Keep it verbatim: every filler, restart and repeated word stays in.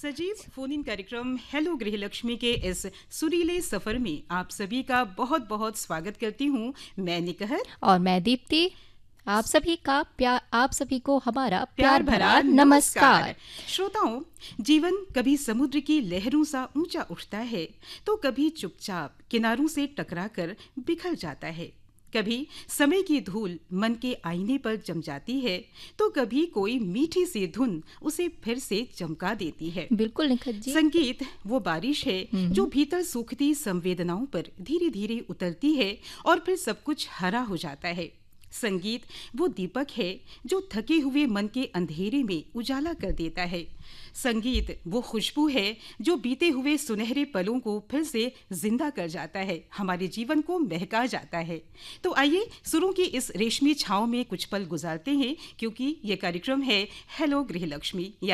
सजीव phone in कार्यक्रम hello गृहलक्ष्मी के इस सुरीले सफर में आप सभी का बहुत बहुत स्वागत करती हूँ। मैं निकहर और मैं दीप्ति। आप सभी का प्यार आप सभी को हमारा प्यार प्यार भरा भरा नमस्कार। नमस्कार। श्रोताओं, जीवन कभी समुद्र की लहरों सा ऊंचा उठता है तो कभी चुपचाप किनारों से टकराकर बिखर जाता है। कभी समय की धूल मन के आईने पर जम जाती है तो कभी कोई मीठी सी धुन उसे फिर से चमका देती है। बिल्कुल निखत जी। संगीत वो बारिश है जो भीतर सूखती संवेदनाओं पर धीरे धीरे उतरती है और फिर सब कुछ हरा हो जाता है। संगीत वो दीपक है जो थके हुए मन के अंधेरे में उजाला कर देता है। संगीत वो खुशबू है जो बीते हुए सुनहरे पलों को फिर से जिंदा कर जाता है, हमारे जीवन को महका जाता है। तो आइए सुरों की इस रेशमी छांव में कुछ पल गुजारते हैं, क्योंकि ये कार्यक्रम है हेलो गृहलक्ष्मी।